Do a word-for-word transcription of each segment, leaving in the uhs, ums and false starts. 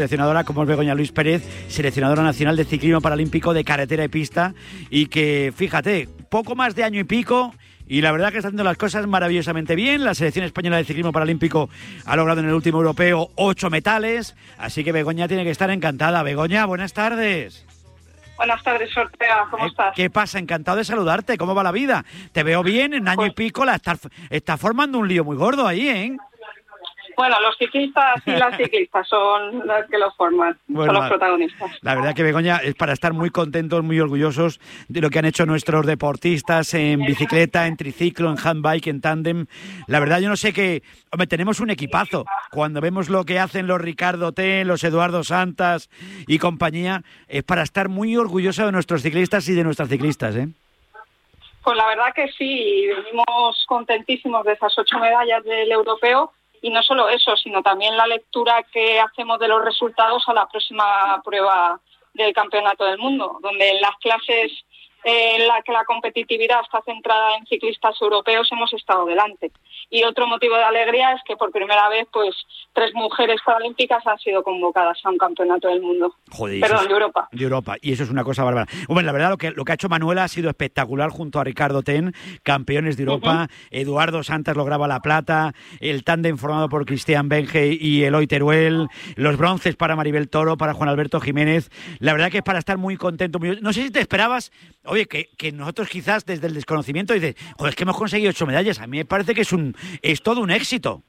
Seleccionadora como es Begoña Luis Pérez, seleccionadora nacional de ciclismo paralímpico de carretera y pista, y que, fíjate, poco más de año y pico, y la verdad que está haciendo las cosas maravillosamente bien. La selección española de ciclismo paralímpico ha logrado en el último europeo ocho metales, así que Begoña tiene que estar encantada. Begoña, buenas tardes. Buenas tardes, Ortega, ¿cómo ¿Eh? estás? ¿Qué pasa? Encantado de saludarte. ¿Cómo va la vida? Te veo bien, en año pues... y pico la estás está formando un lío muy gordo ahí, ¿eh? Bueno, los ciclistas y las ciclistas son los que lo forman, bueno, son los protagonistas. La verdad que, Begoña, es para estar muy contentos, muy orgullosos de lo que han hecho nuestros deportistas en bicicleta, en triciclo, en handbike, en tándem. La verdad, yo no sé qué... Hombre, tenemos un equipazo. Cuando vemos lo que hacen los Ricardo Ten, los Eduardo Santas y compañía, es para estar muy orgullosos de nuestros ciclistas y de nuestras ciclistas, ¿eh? Pues la verdad que sí, venimos contentísimos de esas ocho medallas del europeo. Y no solo eso, sino también la lectura que hacemos de los resultados a la próxima prueba del Campeonato del Mundo, donde en las clases en la que la competitividad está centrada en ciclistas europeos hemos estado delante. Y otro motivo de alegría es que por primera vez pues tres mujeres paralímpicas han sido convocadas a un Campeonato del Mundo. Joder, Perdón, es, de Europa. De Europa, y eso es una cosa bárbara. Bueno, la verdad lo que, lo que ha hecho Manuela ha sido espectacular junto a Ricardo Ten, campeones de Europa. Uh-huh. Eduardo Santas lograba la plata, el tándem formado por Cristian Benge y Eloy Teruel, los bronces para Maribel Toro, para Juan Alberto Jiménez. La verdad que es para estar muy contento. Muy... No sé si te esperabas, oye, que, que nosotros quizás desde el desconocimiento dices, joder, es que hemos conseguido ocho medallas. A mí me parece que es un es todo un éxito.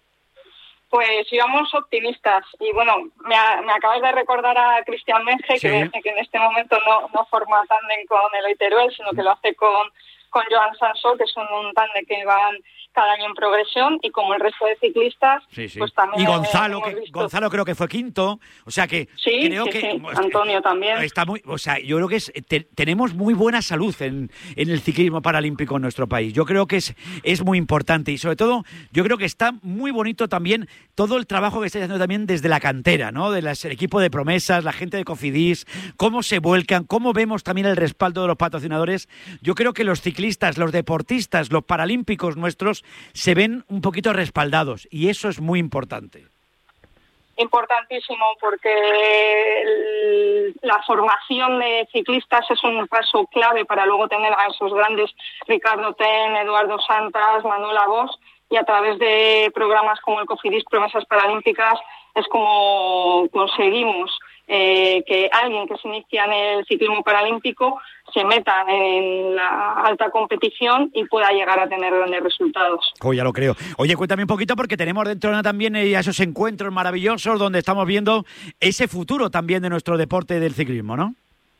Pues íbamos optimistas y bueno, me, me acabas de recordar a Cristian Benge, sí. que, que en este momento no, no forma tándem con Eloy Teruel, sino que lo hace con, con Joan Sansó, que son un tándem que van cada año en progresión, y como el resto de ciclistas, sí, sí. pues también... Y Gonzalo, que, Gonzalo creo que fue quinto, o sea que sí, creo sí, que... Sí. Antonio también. Está muy, o sea, yo creo que es, te, tenemos muy buena salud en, en el ciclismo paralímpico en nuestro país. Yo creo que es, es muy importante y sobre todo, yo creo que está muy bonito también todo el trabajo que estáis haciendo también desde la cantera, ¿no? Del equipo de promesas, la gente de Cofidis, cómo se vuelcan, cómo vemos también el respaldo de los patrocinadores. Yo creo que los ciclistas, los deportistas, los paralímpicos nuestros se ven un poquito respaldados y eso es muy importante. Importantísimo, porque el, la formación de ciclistas es un paso clave para luego tener a esos grandes Ricardo Ten, Eduardo Santas, Manuela Bosch, y a través de programas como el Cofidis Promesas Paralímpicas es como conseguimos eh, que alguien que se inicia en el ciclismo paralímpico se meta en la alta competición y pueda llegar a tener grandes resultados. Oh, ya lo creo. Oye, cuéntame un poquito, porque tenemos dentro también eh, esos encuentros maravillosos donde estamos viendo ese futuro también de nuestro deporte del ciclismo, ¿no?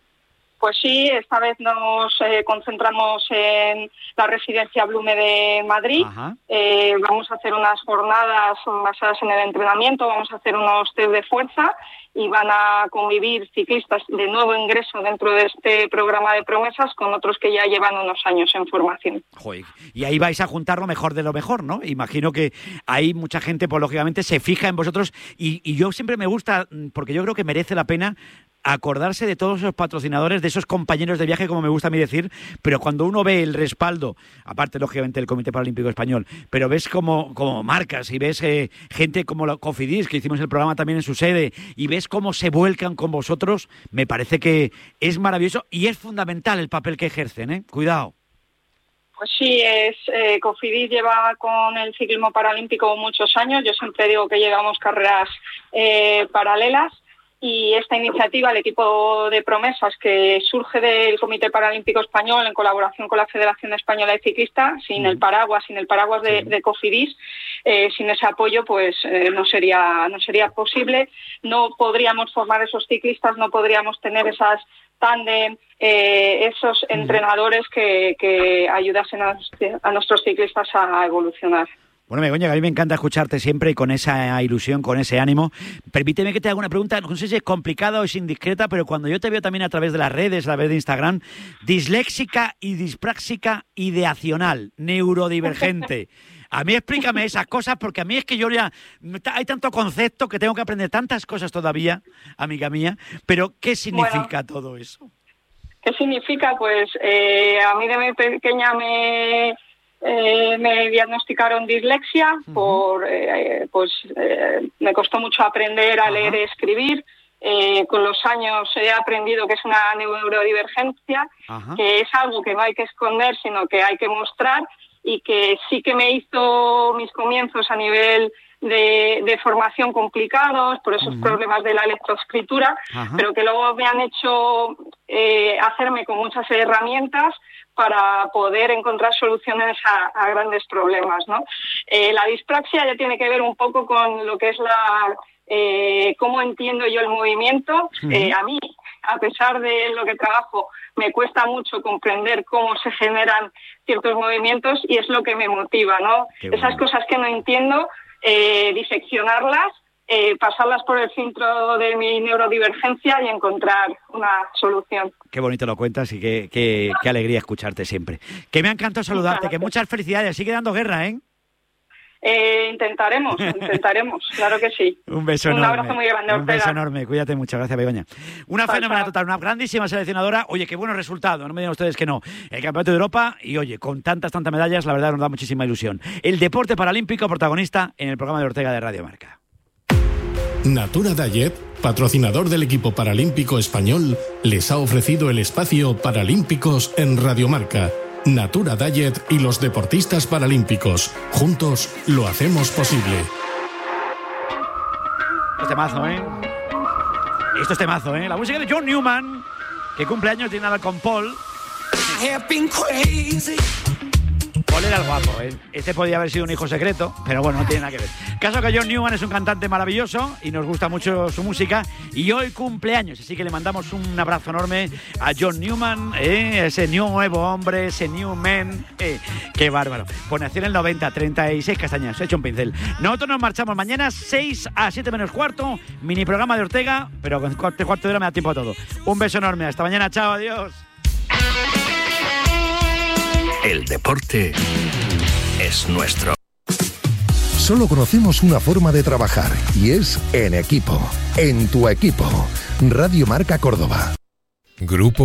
Pues sí, esta vez nos eh, concentramos en la residencia Blume de Madrid. Eh, vamos a hacer unas jornadas basadas en el entrenamiento, vamos a hacer unos test de fuerza y van a convivir ciclistas de nuevo ingreso dentro de este programa de promesas con otros que ya llevan unos años en formación. Joder, y ahí vais a juntar lo mejor de lo mejor, ¿no? Imagino que ahí mucha gente, pues lógicamente, se fija en vosotros y, y yo siempre me gusta, porque yo creo que merece la pena acordarse de todos esos patrocinadores, de esos compañeros de viaje, como me gusta a mí decir, pero cuando uno ve el respaldo, aparte lógicamente del Comité Paralímpico Español, pero ves como, como marcas y ves eh, gente como la Cofidis, que hicimos el programa también en su sede, y ves cómo se vuelcan con vosotros, me parece que es maravilloso y es fundamental el papel que ejercen, ¿eh? Cuidado. Pues sí, es eh, Cofidis lleva con el ciclismo paralímpico muchos años, yo siempre digo que llevamos carreras eh, paralelas. Y esta iniciativa, el equipo de promesas que surge del Comité Paralímpico Español en colaboración con la Federación Española de Ciclistas, sin el paraguas, sin el paraguas de, de Cofidis, eh, sin ese apoyo, pues eh, no sería no sería posible. No podríamos formar esos ciclistas, no podríamos tener esas tándem, eh, esos entrenadores que, que ayudasen a, a nuestros ciclistas a evolucionar. Bueno, Begoña, a mí me encanta escucharte siempre y con esa ilusión, con ese ánimo. Permíteme que te haga una pregunta, no sé si es complicada o es indiscreta, pero cuando yo te veo también a través de las redes, a través de Instagram, disléxica y dispráxica ideacional, neurodivergente. A mí explícame esas cosas, porque a mí es que yo ya... Hay tanto concepto que tengo que aprender tantas cosas todavía, amiga mía, pero ¿qué significa bueno, todo eso? ¿Qué significa? Pues eh, a mí de muy pequeña me... eh, me diagnosticaron dislexia, uh-huh. por eh, pues eh, me costó mucho aprender a leer uh-huh. y escribir. Eh, con los años he aprendido que es una neurodivergencia, uh-huh. que es algo que no hay que esconder, sino que hay que mostrar, y que sí que me hizo mis comienzos a nivel de, de formación complicados por esos uh-huh. problemas de la lectoescritura, uh-huh. pero que luego me han hecho eh, hacerme con muchas herramientas para poder encontrar soluciones a, a grandes problemas, ¿no? Eh, la dispraxia ya tiene que ver un poco con lo que es la eh, cómo entiendo yo el movimiento. Uh-huh. Eh, a mí, a pesar de lo que trabajo, me cuesta mucho comprender cómo se generan ciertos movimientos, y es lo que me motiva, ¿no? Bueno. Esas cosas que no entiendo, eh, diseccionarlas, eh, pasarlas por el filtro de mi neurodivergencia y encontrar una solución. Qué bonito lo cuentas y qué, qué, qué alegría escucharte siempre. Que me ha encantado saludarte, que muchas felicidades, sigue dando guerra, ¿eh? Eh, intentaremos, intentaremos, claro que sí. Un beso un enorme. Un abrazo muy grande, Ortega. Un beso enorme, cuídate mucho, gracias, Begoña. Una chao, fenómena chao. total, una grandísima seleccionadora. Oye, qué buenos resultados, no me digan ustedes que no. El Campeonato de Europa, y oye, con tantas, tantas medallas, la verdad nos da muchísima ilusión. El deporte paralímpico protagonista en el programa de Ortega de Radio Marca. Natura Diet, patrocinador del equipo paralímpico español, les ha ofrecido el espacio Paralímpicos en Radio Marca. Natura Diet y los deportistas paralímpicos. Juntos lo hacemos posible. Esto es temazo, ¿eh? Esto es temazo, ¿eh? La música de John Newman, que cumple años, tiene nada con Paul. Paul era el guapo, ¿eh? Este podía haber sido un hijo secreto, pero bueno, no tiene nada que ver. Caso que John Newman es un cantante maravilloso y nos gusta mucho su música, y hoy cumpleaños, así que le mandamos un abrazo enorme a John Newman, ¿eh? Ese nuevo hombre, ese new man, ¿eh? Qué bárbaro. Pues nació en el noventa, treinta y seis castañas, he hecho un pincel. Nosotros nos marchamos mañana seis a siete menos cuarto, mini programa de Ortega, pero con cuarto, cuarto de hora me da tiempo a todo. Un beso enorme, hasta mañana, chao, adiós. El deporte es nuestro. Solo conocemos una forma de trabajar, y es en equipo. En tu equipo. Radio Marca Córdoba. Grupo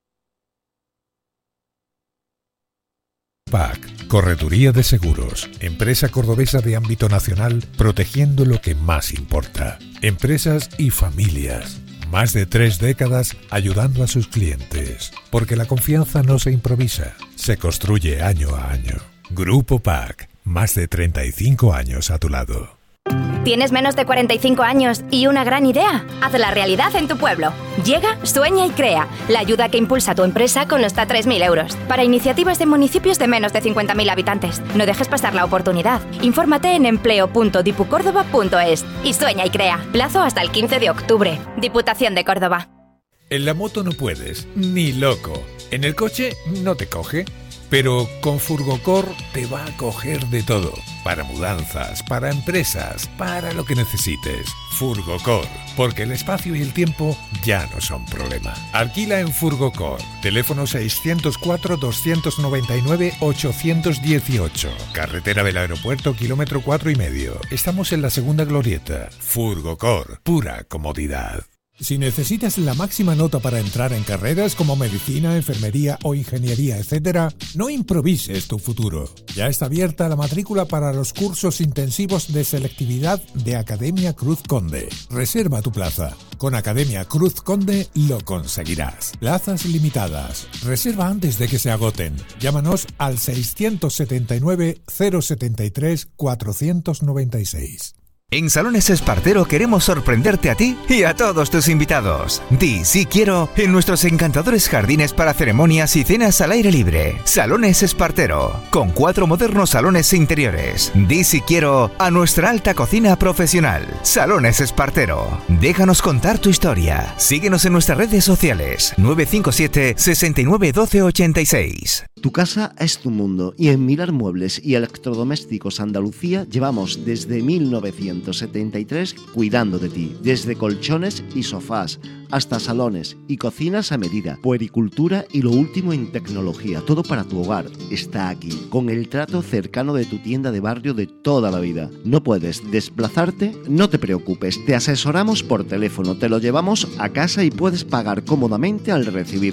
P A C, Correduría de Seguros, empresa cordobesa de ámbito nacional, protegiendo lo que más importa. Empresas y familias. Más de tres décadas ayudando a sus clientes, porque la confianza no se improvisa, se construye año a año. Grupo P A C, más de treinta y cinco años a tu lado. ¿Tienes menos de cuarenta y cinco años y una gran idea? Hazla realidad en tu pueblo. Llega, sueña y crea. La ayuda que impulsa tu empresa con hasta tres mil euros. Para iniciativas de municipios de menos de cincuenta mil habitantes. No dejes pasar la oportunidad. Infórmate en empleo punto dipucórdoba punto es y sueña y crea. Plazo hasta el quince de octubre. Diputación de Córdoba. En la moto no puedes, ni loco. En el coche no te coge. Pero con Furgocor te va a coger de todo. Para mudanzas, para empresas, para lo que necesites. Furgocor, porque el espacio y el tiempo ya no son problema. Alquila en Furgocor. Teléfono seiscientos cuatro, doscientos noventa y nueve, ochocientos dieciocho. Carretera del Aeropuerto, kilómetro cuatro y medio. Estamos en la segunda glorieta. Furgocor, pura comodidad. Si necesitas la máxima nota para entrar en carreras como medicina, enfermería o ingeniería, etcétera, no improvises tu futuro. Ya está abierta la matrícula para los cursos intensivos de selectividad de Academia Cruz Conde. Reserva tu plaza. Con Academia Cruz Conde lo conseguirás. Plazas limitadas. Reserva antes de que se agoten. Llámanos al seiscientos setenta y nueve, cero setenta y tres, cuatrocientos noventa y seis. En Salones Espartero queremos sorprenderte a ti y a todos tus invitados. Di sí quiero en nuestros encantadores jardines para ceremonias y cenas al aire libre. Salones Espartero, con cuatro modernos salones interiores. Di sí quiero a nuestra alta cocina profesional. Salones Espartero. Déjanos contar tu historia. Síguenos en nuestras redes sociales. nueve cinco siete, seis nueve uno dos, ocho seis. Tu casa es tu mundo, y en Mirar Muebles y Electrodomésticos Andalucía llevamos desde mil novecientos setenta y tres cuidando de ti, desde colchones y sofás hasta salones y cocinas a medida, puericultura y lo último en tecnología. Todo para tu hogar está aquí, con el trato cercano de tu tienda de barrio de toda la vida. ¿No puedes desplazarte? No te preocupes, te asesoramos por teléfono, te lo llevamos a casa y puedes pagar cómodamente al recibirlo.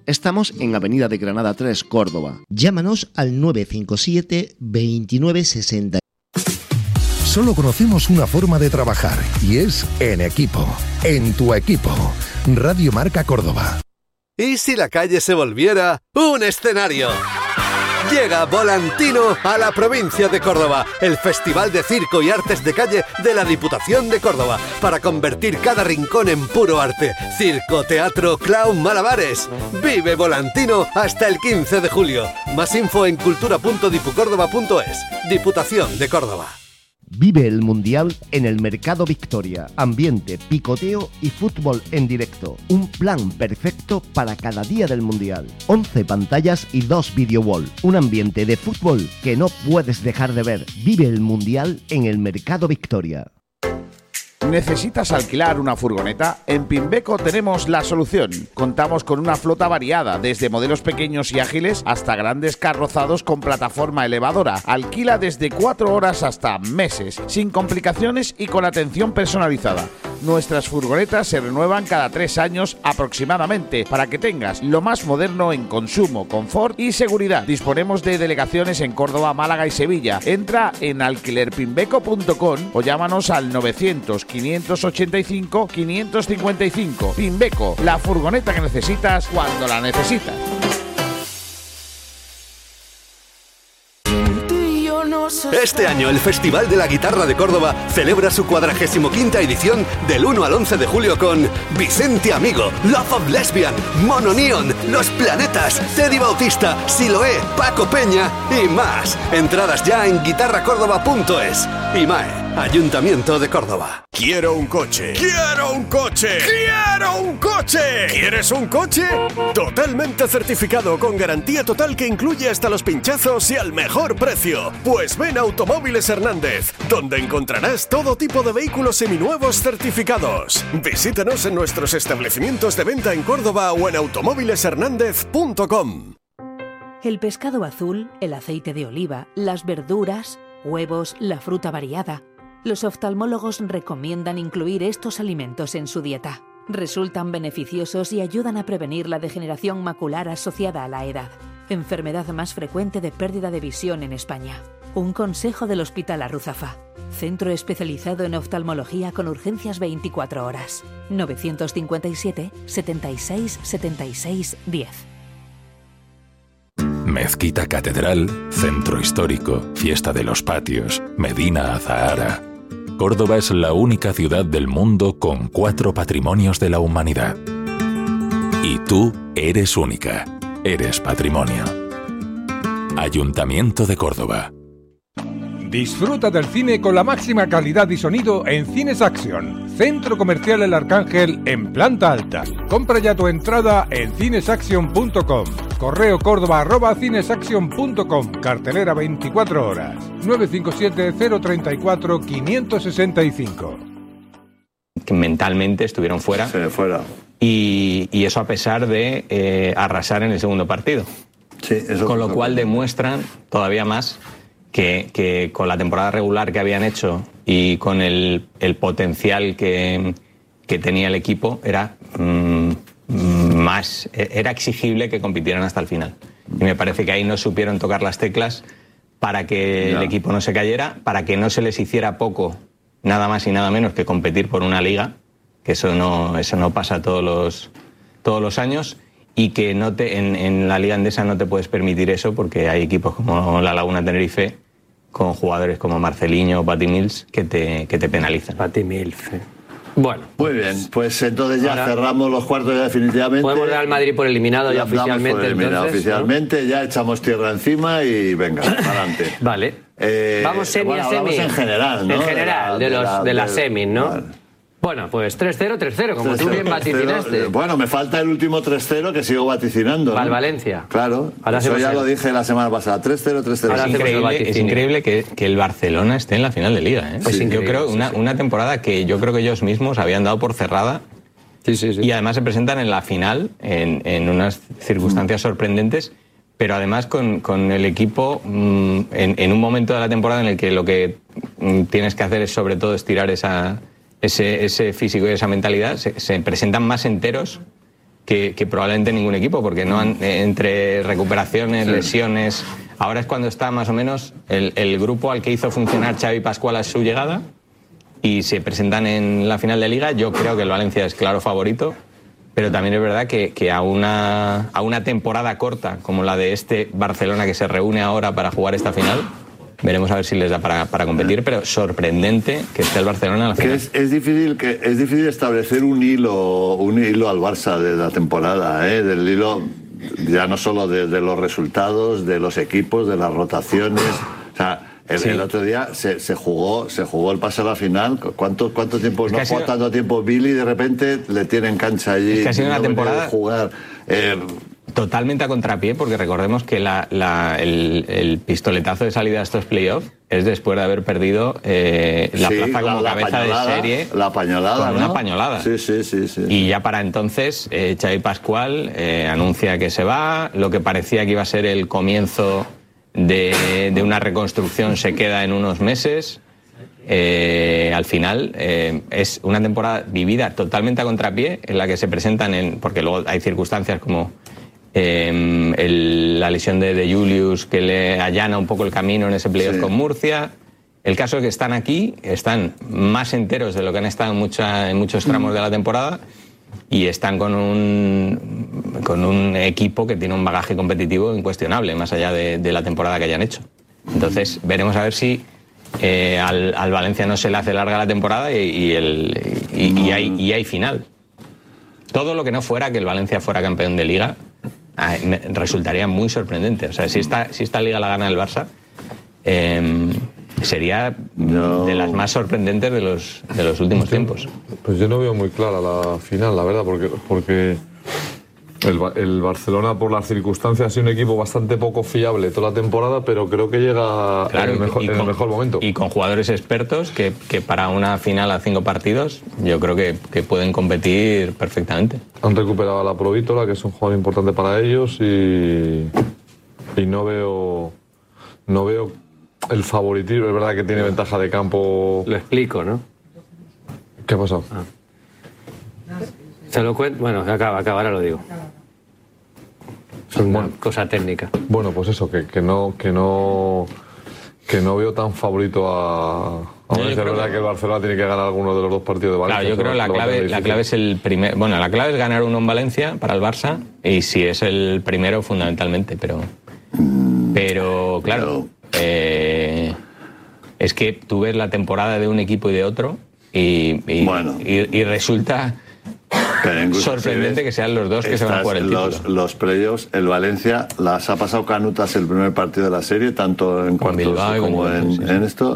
Estamos en Avenida de Granada tres, Córdoba. Llámanos al nueve cinco siete veintinueve sesenta. Solo conocemos una forma de trabajar y es en equipo. En tu equipo. Radio Marca Córdoba. ¿Y si la calle se volviera un escenario? Llega Volantino a la provincia de Córdoba, el Festival de Circo y Artes de Calle de la Diputación de Córdoba, para convertir cada rincón en puro arte. Circo, teatro, clown, malabares. Vive Volantino hasta el quince de julio. Más info en cultura punto dipucórdoba punto es. Diputación de Córdoba. Vive el Mundial en el Mercado Victoria. Ambiente, picoteo y fútbol en directo. Un plan perfecto para cada día del Mundial. once pantallas y dos video wall. Un ambiente de fútbol que no puedes dejar de ver. Vive el Mundial en el Mercado Victoria. ¿Necesitas alquilar una furgoneta? En Pimbeco tenemos la solución. Contamos con una flota variada, desde modelos pequeños y ágiles hasta grandes carrozados con plataforma elevadora. Alquila desde cuatro horas hasta meses, sin complicaciones y con atención personalizada. Nuestras furgonetas se renuevan cada tres años aproximadamente, para que tengas lo más moderno en consumo, confort y seguridad. Disponemos de delegaciones en Córdoba, Málaga y Sevilla. Entra en alquiler pimbeco punto com o llámanos al novecientos, quinientos ochenta y cinco, quinientos cincuenta y cinco. Pimbeco, la furgoneta que necesitas cuando la necesitas. Este año el Festival de la Guitarra de Córdoba celebra su cuadragésimo quinta edición del uno al once de julio con Vicente Amigo, Love of Lesbian, Mono Neon, Los Planetas, Teddy Bautista, Siloé, Paco Peña y más. Entradas ya en guitarra córdoba punto es. IMAE, Ayuntamiento de Córdoba. Quiero un coche. ¡Quiero un coche! ¡Quiero un coche! ¿Quieres un coche? Totalmente certificado, con garantía total que incluye hasta los pinchazos y al mejor precio. Pues ven a Automóviles Hernández, donde encontrarás todo tipo de vehículos seminuevos certificados. Visítanos en nuestros establecimientos de venta en Córdoba o en automóviles hernández punto com. El pescado azul, el aceite de oliva, las verduras, huevos, la fruta variada. Los oftalmólogos recomiendan incluir estos alimentos en su dieta. Resultan beneficiosos y ayudan a prevenir la degeneración macular asociada a la edad, enfermedad más frecuente de pérdida de visión en España. Un consejo del Hospital Arruzafa, centro especializado en oftalmología con urgencias veinticuatro horas. novecientos cincuenta y siete, setenta y seis, setenta y seis, diez. Mezquita Catedral, Centro Histórico, Fiesta de los Patios, Medina Azahara. Córdoba es la única ciudad del mundo con cuatro patrimonios de la humanidad. Y tú eres única. Eres patrimonio. Ayuntamiento de Córdoba. Disfruta del cine con la máxima calidad y sonido en Cines Action, Centro Comercial El Arcángel en planta alta. Compra ya tu entrada en cines action punto com. Correo córdoba arroba cinesaction punto com. Cartelera veinticuatro horas. nueve cinco siete, cero tres cuatro, cinco seis cinco. Que mentalmente estuvieron fuera. Sí, fuera. Y, y eso a pesar de eh, arrasar en el segundo partido. Sí, eso. Con lo cual demuestran todavía más que, que con la temporada regular que habían hecho y con el, el potencial que, que tenía el equipo, era mmm, más era exigible que compitieran hasta el final. Y me parece que ahí no supieron tocar las teclas para que ya. el equipo no se cayera, para que no se les hiciera poco, nada más y nada menos que competir por una liga, que eso no, eso no pasa todos los, todos los años, y que no te, en, en la Liga Endesa no te puedes permitir eso, porque hay equipos como la Laguna Tenerife, con jugadores como Marceliño o Patty Mills, que te, que te penalizan. Patty Mills, sí. Bueno. Muy bien, pues entonces ya ahora cerramos los cuartos ya definitivamente. Podemos dar al Madrid por eliminado ya, ya oficialmente. Por eliminado entonces, oficialmente, ¿no? Ya echamos tierra encima y venga, adelante. Vale. Eh, vamos semi bueno, a semi. En general, ¿no? En general, de, la, de, los, de, de las semis, ¿no? Vale. Bueno, pues tres cero, tres cero, como tres cero, tú bien vaticinaste. Bueno, me falta el último tres cero que sigo vaticinando. Val ¿no? Valencia. Claro, ahora eso ya el... lo dije la semana pasada. tres cero, tres cero. Es increíble, es increíble que, que el Barcelona esté en la final de Liga. ¿eh? Es sí, yo creo una, sí, sí. una temporada que yo creo que ellos mismos habían dado por cerrada. Sí, sí, sí. Y además se presentan en la final en, en unas circunstancias mm. sorprendentes, pero además con, con el equipo mm, en, en un momento de la temporada en el que lo que mm, tienes que hacer es sobre todo estirar esa... Ese, ese físico y esa mentalidad, se, se presentan más enteros que, que probablemente ningún equipo, porque no han, entre recuperaciones, lesiones, ahora es cuando está más o menos el, el grupo al que hizo funcionar Xavi Pascual a su llegada, y se presentan en la final de Liga. Yo creo que el Valencia es claro favorito, pero también es verdad que, que a, una, a una temporada corta como la de este Barcelona que se reúne ahora para jugar esta final, veremos a ver si les da para, para competir, pero sorprendente que esté el Barcelona en la final. Que es, es difícil que es difícil establecer un hilo un hilo al Barça de la temporada, ¿eh? Del hilo ya no solo de, de los resultados, de los equipos, de las rotaciones. O sea, el, sí. el otro día se, se jugó se jugó el pase a la final. ¿Cuánto, cuánto tiempo? Es no ha jugado tanto tiempo Billy y de repente le tienen cancha allí. Es que ha sido una no temporada jugar. Eh, totalmente a contrapié, porque recordemos que la, la, el, el pistoletazo de salida a estos playoffs es después de haber perdido eh, la sí, plaza como la, la cabeza de serie. La pañolada, con ¿no? Una pañolada. Sí, sí, sí. sí y ya para entonces, eh, Xavi Pascual eh, anuncia que se va. Lo que parecía que iba a ser el comienzo de, de una reconstrucción se queda en unos meses. Eh, al final eh, es una temporada vivida totalmente a contrapié, en la que se presentan, en, porque luego hay circunstancias como Eh, el, la lesión de, de Julius, que le allana un poco el camino en ese playoff sí. con Murcia. El caso es que están aquí, están más enteros de lo que han estado en, mucha, en muchos tramos mm. de la temporada, y están con un, con un equipo que tiene un bagaje competitivo incuestionable, más allá de, de la temporada que hayan hecho. Entonces veremos a ver si eh, al, al Valencia no se le hace larga la temporada y, y, el, y, y, hay, y hay final. Todo lo que no fuera que el Valencia fuera campeón de Liga me resultaría muy sorprendente. O sea, si esta, si esta Liga la gana el Barça, eh, sería no. de las más sorprendentes de los, de los últimos tiempos. Pues yo no veo muy clara la final, la verdad, porque, porque el, el Barcelona, por las circunstancias, ha sido un equipo bastante poco fiable toda la temporada, pero creo que llega claro, en, el mejor, en con, el mejor momento. Y con jugadores expertos que, que para una final a cinco partidos, yo creo que, que pueden competir perfectamente. Han recuperado a la Provítola, que es un jugador importante para ellos, y, y no veo no veo el favoritismo. Es verdad que tiene ventaja de campo. Lo explico, ¿no? ¿Qué ha pasado? Ah. Se lo cuento. Bueno, acaba, acaba, ahora lo digo. Es una bueno, cosa técnica. Bueno, pues eso, que, que no que no que no veo tan favorito a. Ahora es verdad que... que el Barcelona tiene que ganar alguno de los dos partidos de Valencia. Claro, yo creo que la clave, la clave es el primer. Bueno, la clave es ganar uno en Valencia para el Barça, y si es el primero, fundamentalmente, pero. Pero, claro. Eh, es que tú ves la temporada de un equipo y de otro, y, y, bueno. y, y resulta sorprendente si que sean los dos que se van a jugar el título. Los, los playoffs, el Valencia las ha pasado canutas el primer partido de la serie, tanto en cuartos Bilbao, como en, sí, sí. en esto,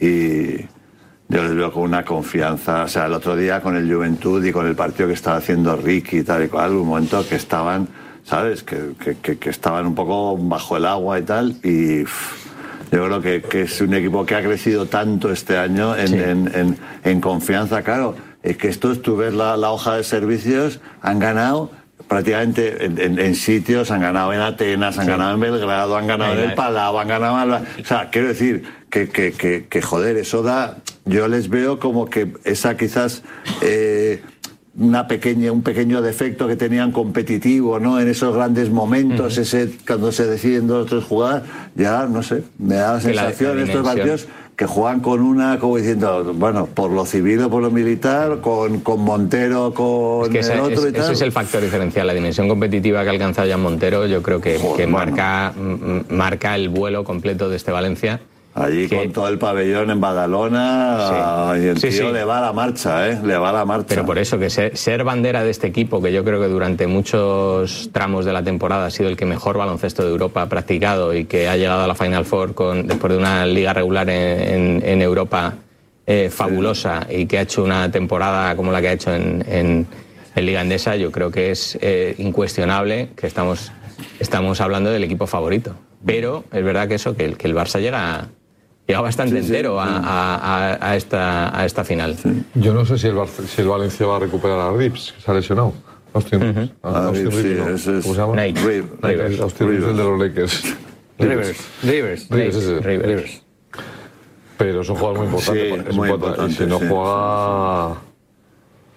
y yo les veo con una confianza. O sea, el otro día con el Juventud y con el partido que estaba haciendo Ricky y tal y cual, un momento que estaban, ¿sabes? Que, que, que, que estaban un poco bajo el agua y tal, y uff, yo creo que, que es un equipo que ha crecido tanto este año en, sí. en, en, en confianza, claro. Es que estos, tú ves la, la hoja de servicios, han ganado prácticamente en, en, en sitios, han ganado en Atenas, han sí. ganado en Belgrado, han ganado en el Palau, han ganado en Alba. O sea, quiero decir que, que, que, que, joder, eso da. Yo les veo como que esa quizás. Eh, una pequeña, un pequeño defecto que tenían competitivo, ¿no? En esos grandes momentos, uh-huh. ese cuando se deciden dos o tres jugadas, ya, no sé, me da la sensación en estos partidos que juegan con una, como diciendo, bueno, por lo civil o por lo militar, con, con Montero, con es que ese, el otro es, y tal. Ese es el factor diferencial, la dimensión competitiva que ha alcanzado ya Montero, yo creo que, Joder, que marca, m- marca el vuelo completo de este Valencia. Allí que... con todo el pabellón en Badalona, sí. y el sí, tío sí. le va a la marcha, ¿eh? Le va a la marcha. Pero por eso, que ser, ser bandera de este equipo, que yo creo que durante muchos tramos de la temporada ha sido el que mejor baloncesto de Europa ha practicado y que ha llegado a la Final Four con, después de una liga regular en, en, en Europa eh, fabulosa, sí. y que ha hecho una temporada como la que ha hecho en, en, en Liga Endesa, yo creo que es eh, incuestionable que estamos, estamos hablando del equipo favorito. Pero es verdad que eso, que el, que el Barça llega... Llega bastante sí, entero sí, sí. A, a, a, esta, a esta final. Sí. Yo no sé si el, si el Valencia va a recuperar a Rips, que se ha lesionado. Austin uh-huh. Rips. Ah, Austin Rips, sí, no. Ese es... ¿Cómo se llama? Nate. Rivers. Austin Rips, el de los Lakers. Rivers. Rivers. Rivers, ese. Rivers. Rivers. Pero es un jugador muy importante. Sí, es muy importante. importante. Y si no sí, juega... sí,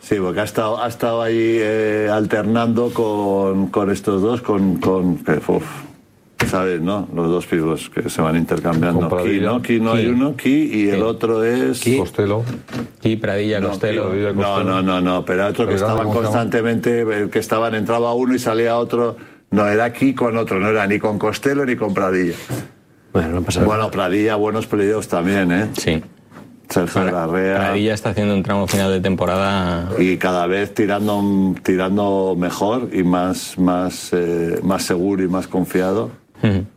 Sí, porque ha estado, ha estado ahí eh, alternando con, con estos dos, con, con que, uf, ¿sabes, no? Los dos pibos que se van intercambiando. Ki, ¿no? Ki no hay uno, Ki, y sí. El otro es... Ki. Costello. Ki, Pradilla, no, Costello. Pradilla, no, no, no, no, pero otro que estaban constantemente, que estaban, entraba uno y salía otro. No, era Ki con otro, no era ni con Costello ni con Pradilla. Bueno, no pasa nada. Bueno, Pradilla, buenos playoffs también, ¿eh? Sí. Sergio Larrea. Pradilla está haciendo un tramo final de temporada y cada vez tirando tirando mejor y más más eh, más seguro y más confiado. Uh-huh.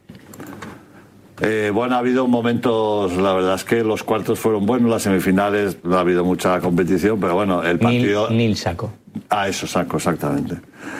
eh, bueno, ha habido momentos, la verdad es que los cuartos fueron buenos, las semifinales no ha habido mucha competición, pero bueno, el partido... Nil, Nil Saco. Ah, eso, Saco, exactamente.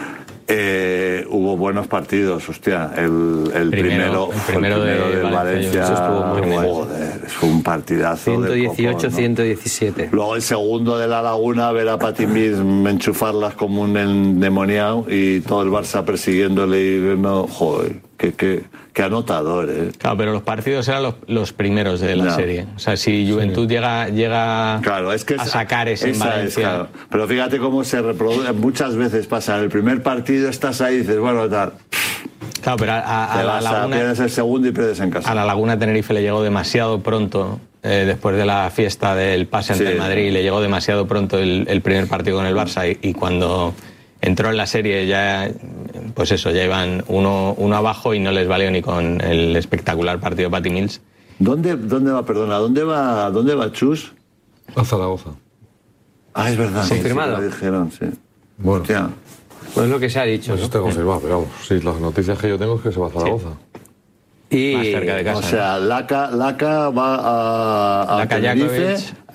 Eh, hubo buenos partidos, hostia. El, el primero, primero, el primero, el primero de, de Valencia, Valencia joder, fue un partidazo. ciento dieciocho, ¿no? ciento diecisiete. Luego el segundo de La Laguna, ver a Pati Mir enchufarlas como un endemoniado y todo el Barça persiguiéndole y no, joder, qué, qué, qué anotador, ¿eh? Claro, pero los partidos eran los, los primeros de la no. serie. O sea, si Juventud sí. llega, llega claro, es que a sacar ese en Valencia. Es, claro. Pero fíjate cómo se reproduce, muchas veces pasa, en el primer partido estás ahí y dices, bueno, tal. Claro, pero a, a, a la Laguna... Pierdes el segundo y pierdes en casa. A la Laguna Tenerife le llegó demasiado pronto, eh, después de la fiesta del pase ante sí. el Madrid, le llegó demasiado pronto el, el primer partido con el Barça y, y cuando entró en la serie ya, pues eso, ya iban uno, uno abajo y no les valió ni con el espectacular partido de Patty Mills. ¿Dónde, dónde va, perdona, dónde va, dónde va Chus? A Zaragoza. Ah, es verdad. Sí, confirmado. Sí, lo dijeron, sí. Bueno. Hostia. Pues es lo que se ha dicho. Pues ¿no? está confirmado, pero vamos, sí, las noticias que yo tengo es que se va a Zaragoza. Sí. Y más cerca de casa. O sea, Laca, Laca va a, a Laca Tenerife.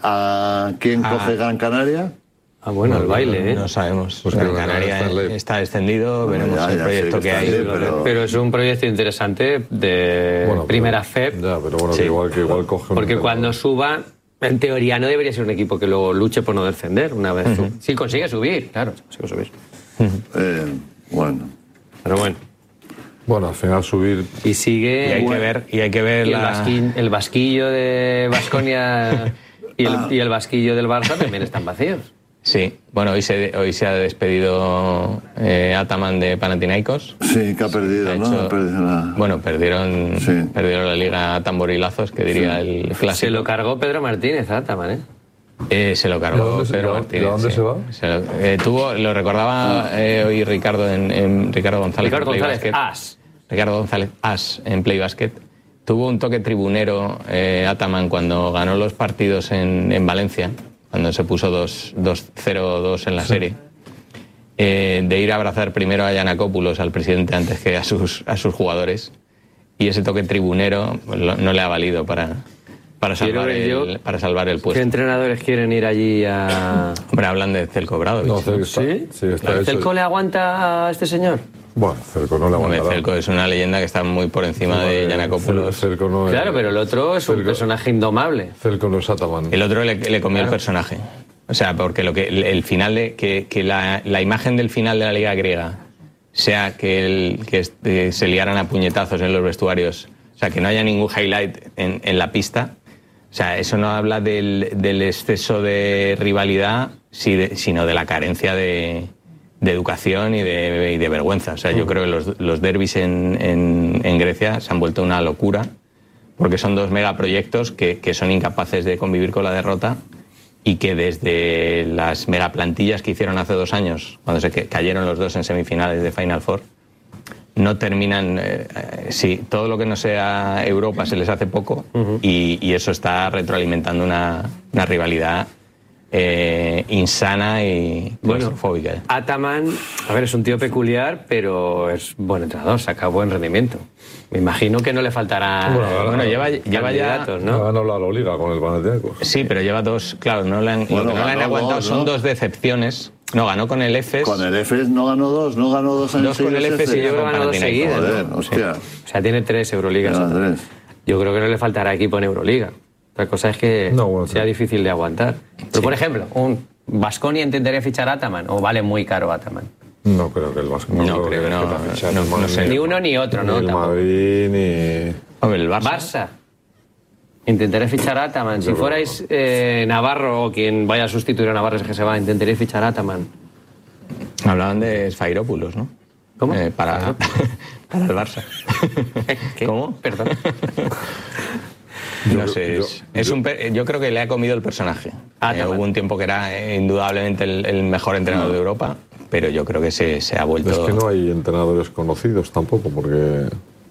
¿A quién a... coge Gran Canaria? Ah, bueno, el baile, no, ¿eh? No sabemos. Pues Gran Canaria está, está descendido, bueno, veremos ya, el ya proyecto que, que hay. Ahí, pero... pero es un proyecto interesante de bueno, primera pero, F E P. Ya, pero bueno, sí. que igual, que igual coge... Porque un cuando suba, en teoría no debería ser un equipo que luego luche por no descender una vez. Uh-huh. Si consigue subir, claro, si consigue subir. Uh-huh. Eh, bueno. Pero bueno. Bueno, al final subir... Y sigue... Y hay bueno, que ver, y hay que ver y la... el, basquín, el basquillo de Baskonia y, el, y el basquillo del Barça también están vacíos. Sí, bueno, hoy se, hoy se ha despedido eh, Ataman de Panathinaikos. Sí, que ha perdido, ha ¿no? Hecho, ha perdido la... Bueno, perdieron, sí. perdieron la liga a tamborilazos, que diría sí. el clásico. Se lo cargó Pedro Martínez, Ataman, ¿eh? Eh, se lo cargó Pedro Martínez. ¿De dónde sí. se va? Se lo, eh, tuvo, lo recordaba eh, hoy Ricardo en, en Ricardo González. Ricardo en González As. Ricardo González As en Play Basket. Tuvo un toque tribunero eh, Ataman cuando ganó los partidos en, en Valencia, cuando se puso dos cero dos en la sí. serie, eh, de ir a abrazar primero a Giannakopoulos, al presidente, antes que a sus, a sus jugadores. Y ese toque tribunero pues, lo, no le ha valido para... Para salvar, el, para salvar el puesto. ¿Qué entrenadores quieren ir allí a...? Hombre, hablan de Zelko Obradović. No, Celko está, ¿Sí? sí, está hecho. ¿Celko le aguanta a este señor? Bueno, Celko no le aguanta. Hombre, Celko es una leyenda que está muy por encima no, de Giannakopoulos. Celko no es... Claro, pero el otro es un Celko, personaje indomable. Celko no es Ataman. El otro le, le comió claro. el personaje. O sea, porque lo que el final de... Que, que la, la imagen del final de la Liga griega sea que, el, que este, se liaran a puñetazos en los vestuarios, o sea, que no haya ningún highlight en, en la pista... O sea, eso no habla del, del exceso de rivalidad, sino de la carencia de, de educación y de, y de vergüenza. O sea, yo creo que los, los derbis en, en, en Grecia se han vuelto una locura, porque son dos megaproyectos que, que son incapaces de convivir con la derrota y que desde las megaplantillas que hicieron hace dos años, cuando se cayeron los dos en semifinales de Final Four, no terminan, eh, sí, todo lo que no sea Europa se les hace poco uh-huh. y, y eso está retroalimentando una, una rivalidad eh, insana y claustrofóbica. Bueno, Ataman, a ver, es un tío peculiar, pero es buen entrenador, saca buen rendimiento. Me imagino que no le faltará... Bueno, ahora, bueno lleva, lleva ya... ¿no? Ha ganado la Liga con el Panathinaikos. Sí, pero lleva dos, claro, no le han, bueno, lo que no le han aguantado dos, ¿no? Son dos decepciones. No, ganó con el Efes. Con el Efes no ganó dos, no ganó dos años. Dos con el Efes y yo creo que ganó dos seguidas. Joder, ¿no? Hostia. O sea, tiene tres Euroligas. Tres. Yo creo que no le faltará equipo en Euroliga. Otra cosa es que no, bueno, sea sí. difícil de aguantar. Pero, sí. por ejemplo, un Baskonia intentaría fichar a Ataman o vale muy caro Ataman. No creo que el Baskonia. No, no creo que no, no, no, no sé. Ni uno ni otro, ni ¿no? El Madrid, ni... Hombre, el Barça. Barça. Intentaré fichar a Ataman. Si fuerais eh, Navarro o quien vaya a sustituir a Navarro, es que se va, intentaré fichar a Ataman. Hablaban de Sfairopoulos, ¿no? ¿Cómo? Eh, para, para el Barça. ¿Qué? ¿Cómo? Perdón. No sé, es, yo, es un, yo creo que le ha comido el personaje. Ah, eh, hubo un tiempo que era eh, indudablemente el, el mejor entrenador no. de Europa, pero yo creo que se, se ha vuelto... Es que no hay entrenadores conocidos tampoco, porque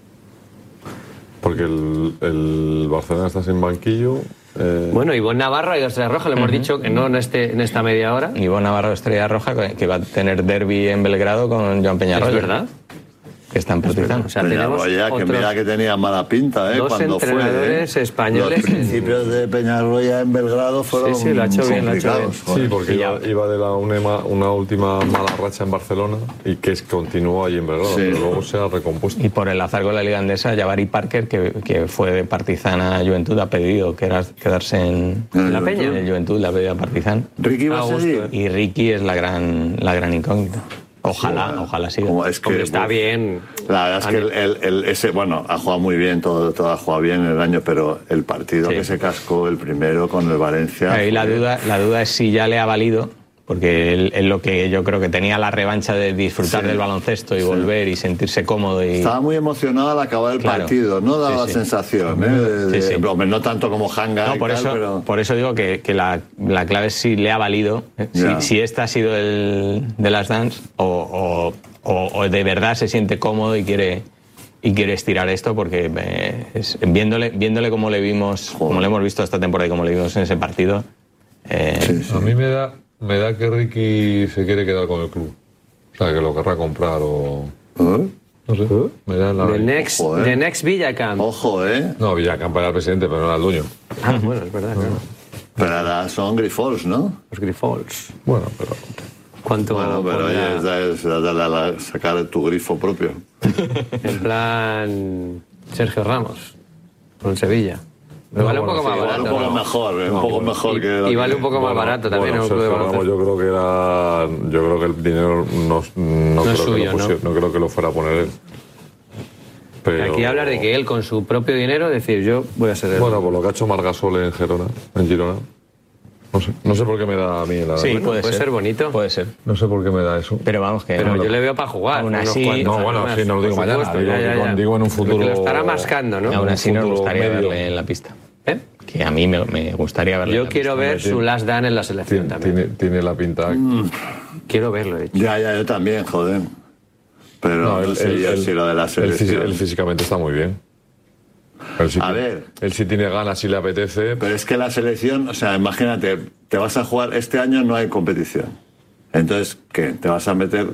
porque el, el Barcelona está sin banquillo. Eh... Bueno, Ivonne Navarro y Estrella Roja, le hemos uh-huh. dicho que no en, este, en esta media hora. Ivonne Navarro, Estrella Roja, que va a tener derbi en Belgrado con Joan Peñarroya. ¿Es verdad? Que están partizando. O sea, Peñarroya, que mira que tenía mala pinta, ¿eh? Dos Cuando entrenadores fue, ¿eh? españoles. Los principios de Peñarroya en Belgrado fueron sí, sí, lo ha hecho bien, lo ha hecho bien. Sí, porque iba, iba de la UNEMA, una última mala racha en Barcelona y que es, continuó ahí en Belgrado, sí. pero luego se ha recompuesto. Y por el azar con la Liga Andesa, Jabari Parker, que, que fue de Partizan a Juventud, ha pedido que era quedarse en la Peña. En el Juventud, la ha pedido a Partizan. Ricky va a seguir. Y Ricky es la gran, la gran incógnita. Ojalá, sí, ojalá siga. Como es que, Hombre, está bien. La verdad es que el, el, el, ese, bueno, ha jugado muy bien, todo, todo ha jugado bien el año, pero el partido sí. que se cascó el primero con el Valencia... Ahí la duda, la duda es si ya le ha valido, porque él, él lo que yo creo que tenía la revancha de disfrutar sí. del baloncesto y sí. volver y sentirse cómodo. Y... Estaba muy emocionado al acabar el claro. partido, no daba sí, la sí. sensación, ¿eh? De, de, sí, sí. Hombre, no tanto como Hanga no, y por tal, eso, pero... por eso digo que, que la, la clave es si le ha valido, ¿eh? si, si este ha sido el de las Dance o... o O, o de verdad se siente cómodo y quiere y quiere estirar esto, porque eh, es, viéndole viéndole cómo le vimos, Joder. como le hemos visto esta temporada y como le vimos en ese partido. Eh, sí, sí. A mí me da me da que Ricky se quiere quedar con el club, o sea, que lo querrá comprar o ¿Eh? no sé. ¿Eh? Me da la the next Ojo, eh. the next Villacamp. Ojo, eh. No, Villacamp era el presidente, pero no era el dueño. Ah, bueno, es verdad, claro. Pero ahora son Grifols, ¿no? Los Grifols. Bueno, pero ¿Cuánto bueno, pero oye, es, es, es, es sacar tu grifo propio. En plan Sergio Ramos, con Sevilla. Pero no, vale bueno, un poco sí, más barato. Un poco ¿no? mejor, no, un poco bueno, mejor y, que... Y vale un poco bueno, más barato también. Bueno, en un club de Ramos, yo creo que era... Yo creo que el dinero no, no, no, creo, suyo, que lo pusiera, ¿no? no creo que lo fuera a poner él. Pero... Aquí hablar de que él con su propio dinero, decir yo voy a ser él. Bueno, por lo que ha hecho Margasol en Girona, en Girona. No sé, no sé por qué me da a mí la... Sí, bueno, puede, puede ser. ser bonito. Puede ser. No sé por qué me da eso. Pero vamos, que... Pero no, yo lo... le veo para jugar. Aún así... No, bueno, sí, no lo digo mañana. Supuesto, digo, ya, ya, ya. digo en un futuro... Porque lo estará mascando, ¿no? Aún así nos gustaría medio. verle en la pista. ¿Eh? Que a mí me, me gustaría verle Yo en la quiero pista. ver su last dance en la selección tiene, también. Tiene, tiene la pinta... Mm. Quiero verlo, de hecho. Ya, ya, yo también, joder. Pero no, no el, sé el, yo el, si lo de la selección... Él, él físicamente está muy bien. Él sí, a ver. Él sí tiene ganas, sí le apetece. Pero es que la selección, o sea, imagínate, te vas a jugar, este año no hay competición. Entonces, ¿qué? Te vas a meter,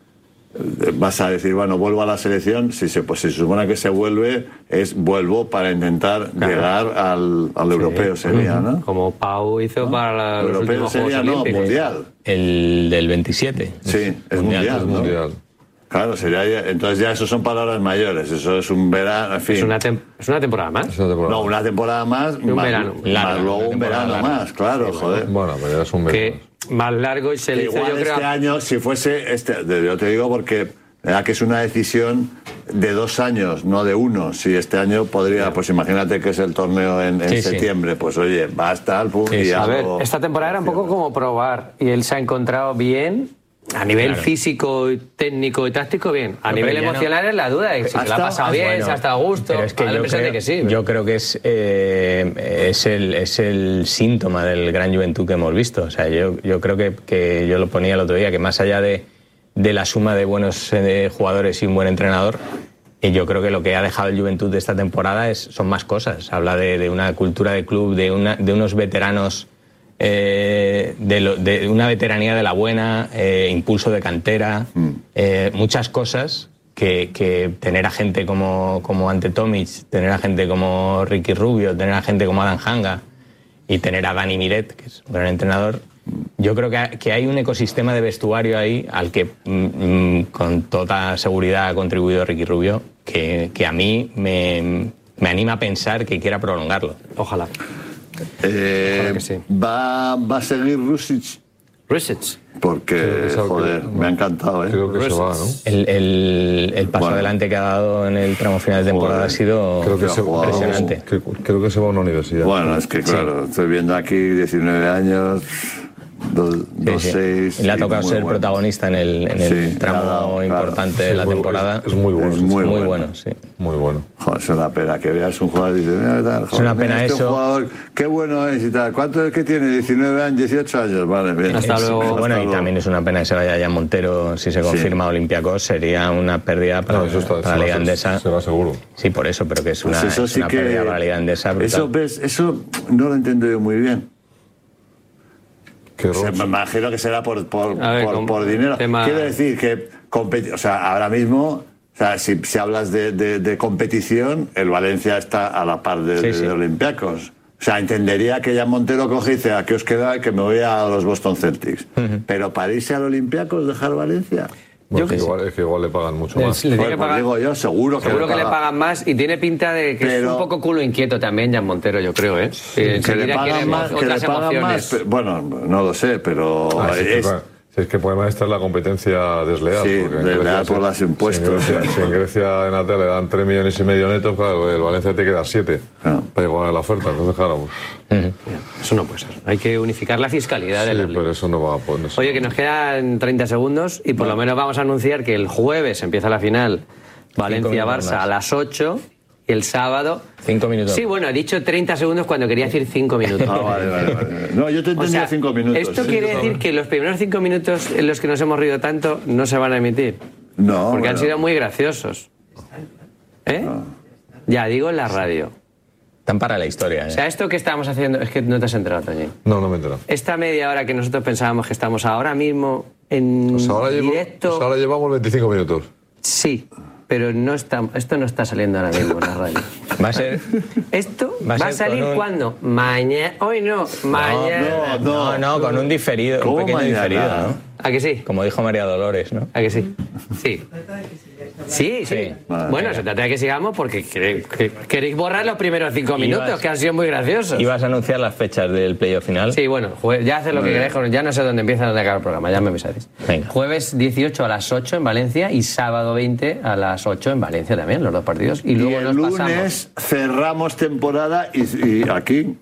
vas a decir, bueno, vuelvo a la selección, si se, pues si se supone que se vuelve, es vuelvo para intentar claro. llegar al, al sí. europeo, sería, ¿no? Como Pau hizo ¿no? para la, los europeo últimos sería, Juegos no, Olímpicos. mundial. El del veintisiete. Sí, es mundial, mundial, es ¿no? mundial. Claro, sería ya, entonces ya eso son palabras mayores, eso es un verano, en fin. ¿Es una, tem- ¿es una temporada más? Es una temporada. No, una temporada más, un más, verano. más Larga, luego un verano larga. más, claro, sí, joder. Bueno, pero ya es un verano. Que más largo y se le hizo, igual yo este creo... año, si fuese, este, yo te digo porque ¿verdad? Que es una decisión de dos años, no de uno. Si este año podría, pues imagínate que es el torneo en, en sí, septiembre, sí. pues oye, va a estar, pum, sí, y a ver, algo... esta temporada era un poco como probar y él se ha encontrado bien. A nivel claro. físico, técnico y táctico, bien. A no, nivel emocional no. es la duda. Si se la ha pasado bien, bueno, se ha estado a gusto. Pero es que yo creo, que sí, yo creo que es, eh, es, el, es el síntoma del gran Juventud que hemos visto. O sea, yo, yo creo que, que yo lo ponía el otro día, que más allá de, de la suma de buenos eh, jugadores y un buen entrenador, y yo creo que lo que ha dejado el Juventud de esta temporada es, son más cosas. Habla de, de una cultura de club, de, una, de unos veteranos... Eh, de, lo, de una veteranía de la buena, eh, impulso de cantera, mm. eh, muchas cosas que, que tener a gente como, como Ante Tomic, tener a gente como Ricky Rubio, tener a gente como Adam Hanga y tener a Dani Miret, que es un gran entrenador. Yo creo que, que hay un ecosistema de vestuario ahí al que mm, con toda seguridad ha contribuido Ricky Rubio, que, que a mí me, me anima a pensar que quiera prolongarlo. Ojalá. Eh, sí. ¿va, ¿Va a seguir Rusic Rusich. Porque, sí, joder, que, me ha encantado, ¿eh? Creo que Rusich. se va, ¿no? El, el, el paso bueno. adelante que ha dado en el tramo final de temporada joder. ha sido creo que se, impresionante. Creo, creo que se va a una universidad. Bueno, es que claro, sí. estoy viendo aquí diecinueve años... Dos, dos sí, sí. seis. Y le ha tocado ser bueno. protagonista en el, en el sí, tramo claro, importante claro. de la sí, temporada. Es, es muy bueno. Es muy, muy bueno. bueno, sí. Muy bueno. Joder, es una pena que veas un jugador y dices, mira, tal, joder, es una pena este eso. Jugador, qué bueno es y tal. ¿Cuánto es que tiene? diecinueve años, dieciocho años. Vale, bien. Hasta es, luego. hasta Bueno, luego. Y también es una pena que se vaya ya Montero si se confirma sí. Olympiacos. Sería una pérdida para, no, eso está, para la Liga Endesa. Se va seguro. Sí, por eso, pero que es una, pues eso es sí una que pérdida para la Liga Endesa. Brutal. Eso, ves, eso no lo entiendo yo muy bien. O sea, me imagino que será por, por, ver, por, por dinero. Tema... Quiero decir que, o sea, ahora mismo, o sea, si, si hablas de, de, de competición, el Valencia está a la par de, sí, de, sí. de Olympiacos. O sea, entendería que ya Montero coge y dice, ¿a qué os queda? Que me voy a los Boston Celtics. Uh-huh. Pero para irse al Olympiacos, dejar Valencia... Bueno, es, que igual, es que igual le pagan mucho más. Le, le pues, pagar, digo yo, seguro que, seguro le, que le pagan más y tiene pinta de que pero, es un poco culo inquieto también Jan Montero, yo creo, ¿eh? Sí, que, que le pagan más, que le pagan más, pero, bueno, no lo sé, pero ah, sí, es, es que el problema está en la competencia desleal. Sí, desleal por los impuestos. Si en Grecia, si en Grecia en la tele le dan tres millones y medio netos, claro, el Valencia te queda siete no. para igualar la oferta. Entonces, claro, pues... uh-huh. Eso no puede ser. Hay que unificar la fiscalidad sí, de la pero ley. eso no va a poder. Oye, que nos quedan treinta segundos y por no. lo menos vamos a anunciar que el jueves empieza la final Valencia-Barça a las ocho. Y el sábado... Cinco minutos. Sí, bueno, he dicho treinta segundos cuando quería decir cinco minutos. Ah, vale, vale, vale. No, yo te entendía o sea, cinco minutos. Esto sí, quiere decir que los primeros cinco minutos en los que nos hemos reído tanto no se van a emitir. No. Porque bueno. han sido muy graciosos. ¿Eh? No. Ya, digo en la radio. Están para la historia, ¿eh? O sea, esto que estamos haciendo... Es que no te has enterado, Toñi. No, no me he enterado. Esta media hora que nosotros pensábamos que estamos ahora mismo en pues ahora directo... Llevo, pues ahora llevamos veinticinco minutos. Sí. Pero no está, esto no está saliendo ahora mismo en la radio. Va a ser... ¿Esto va, va a salir un... cuándo? Mañana... Hoy no, mañana... No, no, no, no con un diferido, un pequeño mañana? diferido, ¿no? ¿A que sí? Como dijo María Dolores, ¿no? ¿A que sí? Sí. Sí, sí. sí. Vale, bueno, se trata de que sigamos porque queréis, queréis borrar los primeros cinco minutos, ibas, que han sido muy graciosos. ¿Ibas a anunciar las fechas del playoff final? Sí, bueno, jue- ya haces lo que queréis, ya no sé dónde empieza y dónde acaba el programa, ya me avisáis. Venga. Jueves dieciocho a las ocho en Valencia y sábado veinte a las ocho en Valencia también, los dos partidos. Y luego y el nos lunes pasamos. cerramos temporada y, y aquí...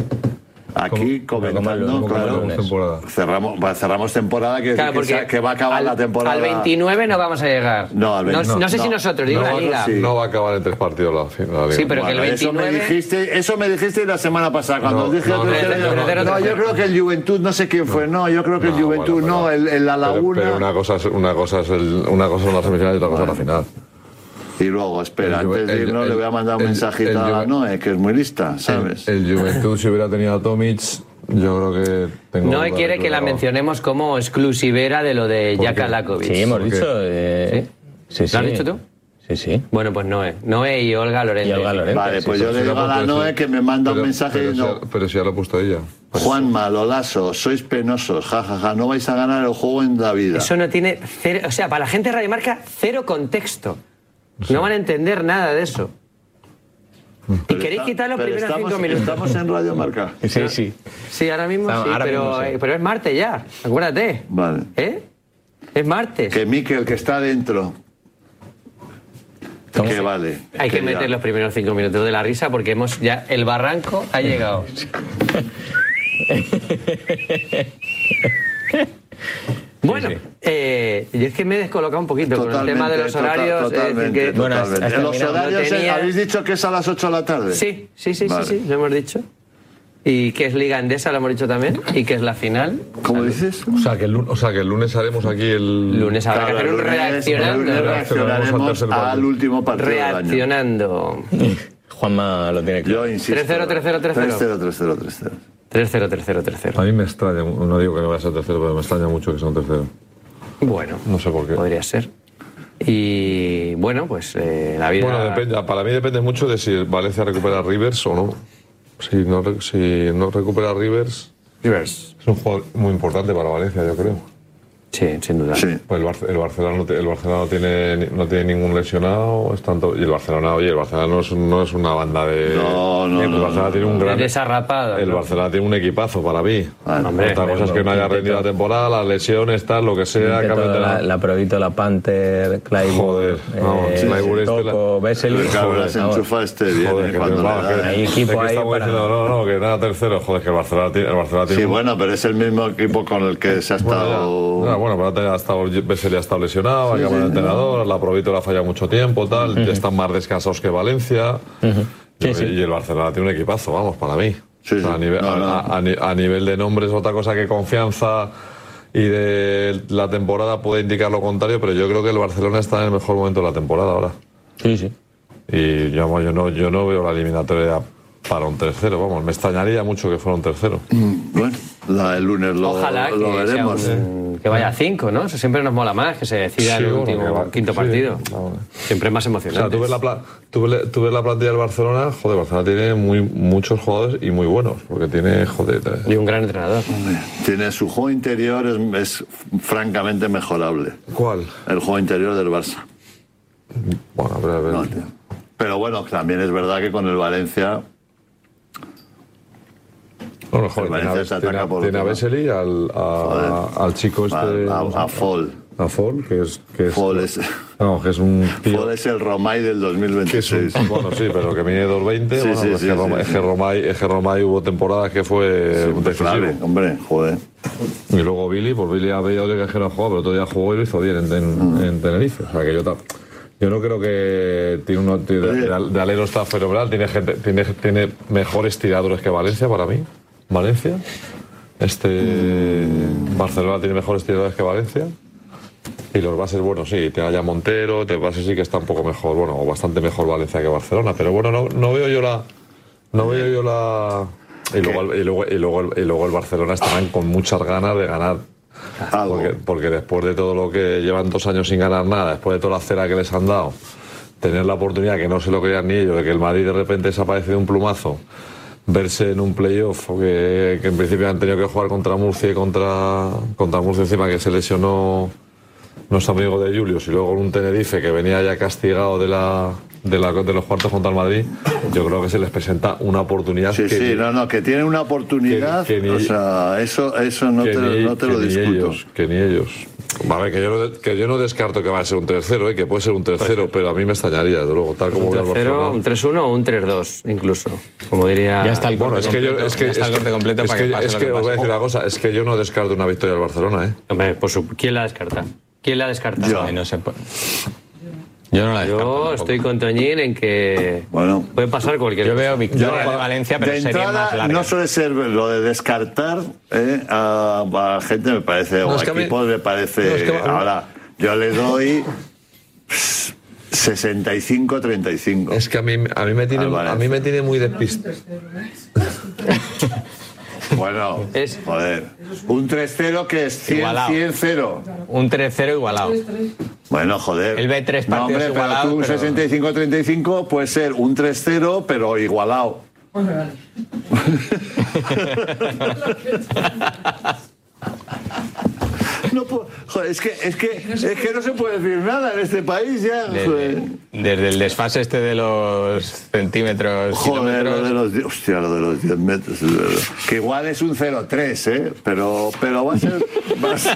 Aquí comentando, claro, cerramos, cerramos temporada que, claro, que, se, que va a acabar al, la temporada. Al veintinueve no vamos a llegar. No, al veinte, no, no, no sé no, si nosotros, digo no, la Liga. Sí. No va a acabar en tres partidos la, la Liga. Sí, pero bueno, que el veintinueve... Eso me dijiste, eso me dijiste la semana pasada. Cuando no, os dije... No, no, tercero, no, no, no, no, yo creo que el Juventud, no sé quién fue, no, yo creo que el no, Juventud, bueno, no, el, el La Laguna... Pero, pero una cosa es, una cosa es el, una cosa son las semifinales y otra cosa es la final. Y luego, espera, el, antes de irnos el, le voy a mandar un el, mensajito el, el, a la Noe, que es muy lista, ¿sabes? El, el Juventud, si hubiera tenido a Tomic, yo creo que tengo... Noe quiere que la mencionemos como exclusivera de lo de Jaka Lakovic. Sí, hemos dicho... Eh, ¿Sí? ¿Sí, ¿Lo has dicho tú? Sí, sí. Bueno, pues Noe. Noe y Olga Lorente. Y Olga Lorente. Vale, pues sí, yo le digo a la Noe que me manda pero, un mensaje pero, y no... Si, pero si ya lo ha puesto ella. Juanma, Lolaso, sois penosos, jajaja, ja, ja, no vais a ganar el juego en la vida. Eso no tiene... Cero, o sea, para la gente de Radio Marca, cero contexto. Sí. No van a entender nada de eso. Pero y queréis está, quitar los primeros estamos, cinco minutos. Estamos en Radio Marca. Sí, sí. Sí, ahora mismo no, sí, ahora pero, mismo sí. pero es martes ya, acuérdate. Vale. ¿Eh? Es martes. Que Miquel, que está dentro. Que vale. Hay que, que meter ya. los primeros cinco minutos de la risa porque hemos ya el barranco ha llegado. Bueno, sí, sí. Eh, yo es que me he descolocado un poquito totalmente, con el tema de los horarios. Total, totalmente, es que, bueno, hasta hasta los horarios tenía... ¿Habéis dicho que es a las ocho de la tarde? Sí, sí, sí, vale. sí, sí, lo hemos dicho. Y que es Liga Endesa, lo hemos dicho también, y que es la final. ¿Cómo dices? O sea, que el, o sea, que el lunes haremos aquí el... Lunes habrá claro, que hacer un reaccionando. El lunes reaccionaremos al, al último partido reaccionando. del año. Juanma lo tiene claro. Yo insisto. tres cero, tres cero, tres cero. tres cero, tres cero, tres cero. tres cero, tres cero, tres cero. A mí me extraña, no digo que no vaya a ser tercero, pero me extraña mucho que sea un tercero. Bueno, no sé por qué. Podría ser. Y bueno, pues eh, la vida... Bueno, depende, para mí depende mucho de si Valencia recupera a Rivers o no. Si no, si no recupera a Rivers, Rivers es un jugador muy importante para Valencia, yo creo. Sí, sin duda. Sí. Pues el, Bar el Barcelona, no, el Barcelona no, tiene, no tiene ningún lesionado. Es tanto, y el Barcelona, oye, el Barcelona no es, no es una banda de... No, no, El no, Barcelona no, tiene un no. gran... Desarrapado. El ¿no? Barcelona tiene un equipazo para mí. Ah, hombre, Otra cosa es que no haya rendido la temporada, las lesiones, tal, lo que sea. Toda la, la Provito, la Panther, Clyburn, Joder, vamos, eh, Clyburn este Toco, Vesely. Claro, las enchufa este bien. Joder, ¿eh? que, Cuando vamos, le da, que, ¿eh? Hay equipo es que ahí estamos para- diciendo, no, no, que nada tercero. Joder, que el Barcelona tiene, el Barcelona tiene Sí, un- bueno, pero es el mismo equipo con el que se ha Bueno, estado... ya. No, bueno, pero ha estado, Vesely ha estado lesionado, ha Sí, acabado sí, el entrenador, la Provito la falla mucho tiempo, tal, Uh-huh. están más descansados que Valencia. Uh-huh. Sí, y, sí. y el Barcelona tiene un equipazo, vamos, para mí. Sí, O sea, sí. a, nivel, No, no. a- a- a ni- a nivel de nombres, otra cosa que confianza y de la temporada puede indicar lo contrario, pero yo creo que el Barcelona está en el mejor momento de la temporada ahora. Sí, sí. Y yo, yo, no, yo no veo la eliminatoria para un tercero, vamos, me extrañaría mucho que fuera un tercero. Bueno, la, el lunes lo, Ojalá lo que, sea veremos. un- que vaya a cinco, ¿no? Eso siempre nos mola más, que se decida Sí, el bueno, último que va- quinto sí, partido. vamos. Siempre es más O emocionante. sea, tú ves, la pla- tú, ves, tú ves la plantilla del Barcelona, joder, Barcelona tiene muy, muchos jugadores y muy buenos, porque tiene, joder... Y un gran entrenador. Tiene su juego interior, es, es francamente mejorable. ¿Cuál? El juego interior del Barça. Bueno, pero, pero- No, tío. Pero bueno, también es verdad que con el Valencia... Bueno, joder, el Valencia tiene, se a- ataca tiene a- por tiene a otro Vesely, al, a- al chico este... A, a, a Fall. A Fall, que es... Que es Fall es, no, que es un tío... Fall es el Romay del dos mil Que es veintiséis. un, bueno, sí, pero que mide dos veinte. Sí, bueno, sí, pues sí, que sí, Roma- es sí. que Romay, es que Romay hubo temporadas que fue un decisivo. Clave, hombre, joder. Y luego Billy, pues Billy había oído que no jugaba, pero otro día jugó y lo hizo bien en, en, Mm. en Tenerife. O sea, que yo, ta- yo no creo que tiene uno de, de, de alero está fenomenal, tiene, gente, tiene, tiene mejores tiradores que Valencia para mí. Valencia. Este Mm. Barcelona tiene mejores tiradores que Valencia. Y los bases, bueno, sí, tiene allá Montero, te bases sí que está un poco mejor, bueno, o bastante mejor Valencia que Barcelona, pero bueno, no, no veo yo la... No veo yo la... Y luego, el- y, luego, y, luego, el- y luego el Barcelona estarán con muchas ganas de ganar. Porque, porque después de todo lo que llevan dos años sin ganar nada, después de toda la cera que les han dado, tener la oportunidad, que no se lo creían ni ellos, de que el Madrid de repente desaparece de un plumazo, verse en un playoff, o que, que en principio han tenido que jugar contra Murcia y contra, contra Murcia encima que se lesionó nuestro amigo de Julius, y luego un Tenerife que venía ya castigado de la, de, la, de los cuartos contra el Madrid, yo creo que se les presenta una oportunidad. Sí, que sí, ni- no, no, que tiene una oportunidad, que- que ni- o sea, eso, eso no, que te, ni- no te que lo ni discuto. ellos, que ni ellos. Vale, que yo, no, que yo no descarto que va a ser un tercero, ¿eh? Que puede ser un tercero, pero a mí me extrañaría, desde luego, tal como Un veo al tercero, Barcelona. un tres uno o un tres dos, incluso. Como diría. Ya está el bueno, es que yo, es que, es que, es que, es que os voy a decir una cosa, es que yo no descarto una victoria del Barcelona, ¿eh? Hombre, por su, ¿quién la descarta? ¿Quién la descarta? Yo. No sé. Yo no la descarto Yo tampoco. estoy con Toñín en que bueno, puede pasar cualquier Yo cosa. veo victoria de Valencia, pero de sería entrada, más larga. no suele ser lo de descartar eh, a, a gente, me parece, No, o es a que a mí- equipos me parece. no, es que a mí- ahora, yo le doy sesenta y cinco treinta y cinco. Es que a mí, a mí, me, tiene, Al a mí me tiene muy despistado. Bueno, joder. Un tres cero que es cien cero. Un tres cero igualado. Bueno, joder. Él ve tres No, partidos hombre, pero igualados, tú un pero- sesenta y cinco treinta y cinco puede ser un tres cero, pero igualado. No puedo- joder, es que, es, que, es que no se puede decir nada en este país ya. Joder, Desde, desde el desfase este de los centímetros. Joder, lo kilómetros. de los, die- hostia, lo de los diez metros, es verdad. Que igual es un cero tres, ¿eh? Pero, pero va a ser... Va a ser...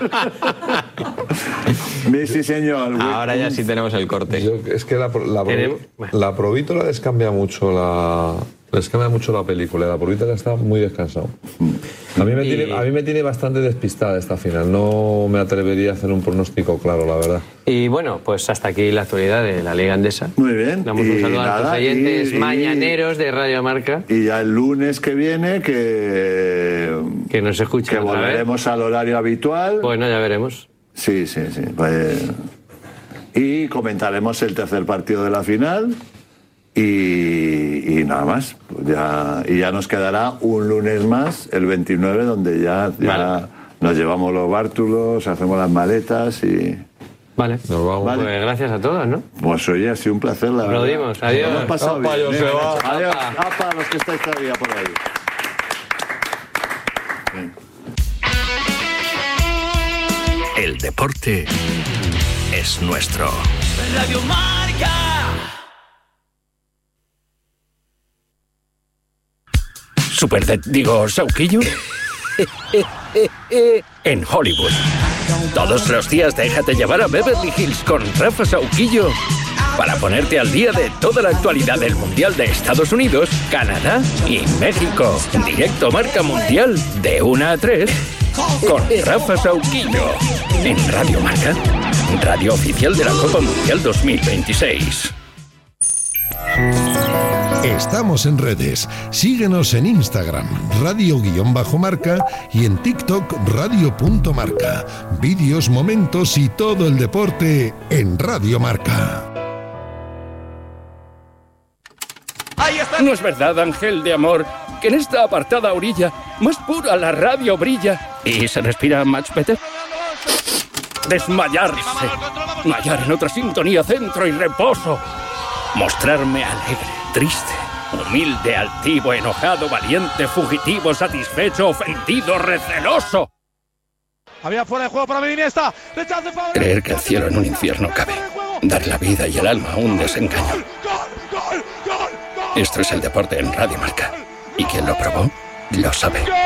Sí, señor. Ahora ya sí tenemos el corte. Yo- es que la, la, Tenemos- la Provítola les cambia mucho la... Les cambia mucho la película. La Provítola está muy descansado. A mí, me Y- tiene, a mí me tiene bastante despistada esta final. No me atrevería a hacer un pronóstico claro, la verdad. Y bueno, pues hasta aquí la actualidad de la Liga Endesa. Muy bien. Damos un Y saludo a nada, nuestros oyentes y- y- mañaneros de Radio Marca. Y ya el lunes que viene que... Que nos escuchen Que otra vez. volveremos al horario habitual. Bueno, ya veremos. Sí, sí, sí. Pues, y comentaremos el tercer partido de la final. Y, y nada más. Pues ya, y ya nos quedará un lunes más, el veintinueve, donde ya, ya Vale. nos llevamos los bártulos, hacemos las maletas y... Vale. Nos vamos. Vale. Pues gracias a todos, ¿no? Pues oye, ha sido un placer, la verdad. Aplaudimos. Adiós. Lo hemos pasado Apa, bien. yo se Venga, va. Nacho. Adiós. Apa. Apa, los que estáis todavía por ahí. Venga. El deporte es nuestro. Radio Marca. Super de, digo, Sauquillo. En Hollywood. Todos los días déjate llevar a Beverly Hills con Rafa Sauquillo para ponerte al día de toda la actualidad del Mundial de Estados Unidos, Canadá y México. Directo Marca Mundial de una a tres con Rafa Sauquillo en Radio Marca, radio oficial de la Copa Mundial dos mil veintiséis. Estamos en redes. Síguenos en Instagram, radio-marca y en TikTok, radio.marca. Vídeos, momentos y todo el deporte en Radio Marca. No es verdad, ángel de amor, que en esta apartada orilla más pura la radio brilla y se respira much better. Desmayarse, mallar en otra sintonía, centro y reposo. Mostrarme alegre, triste, humilde, altivo, enojado, valiente, fugitivo, satisfecho, ofendido, receloso. Había fuera de juego para Iniesta. Creer que el cielo en un infierno cabe. Dar la vida y el alma a un desengaño. Esto es el deporte en Radio Marca. Y quien lo probó, lo sabe.